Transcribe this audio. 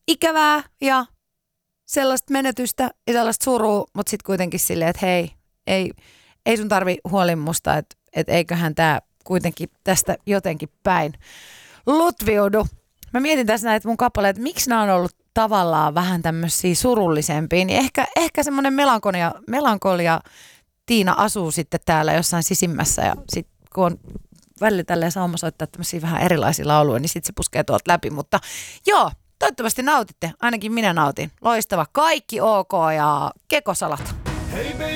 ikävää ja sellaista menetystä ja sellaista surua, mutta sitten kuitenkin silleen, että hei, ei sun tarvi huolin musta, että eiköhän tämä kuitenkin tästä jotenkin päin lutviudu. Mä mietin tässä näitä mun kappaleita, että miksi nämä on ollut tavallaan vähän tämmöisiä surullisempia, niin ehkä semmoinen melankolia Tiina asuu sitten täällä jossain sisimmässä ja sitten kun on välillä tälleen sauma soittaa tämmöisiä vähän erilaisia lauluja, niin sitten se puskee tuolta läpi, mutta joo, toivottavasti nautitte, ainakin minä nautin. Loistava, kaikki ok ja kekosalat.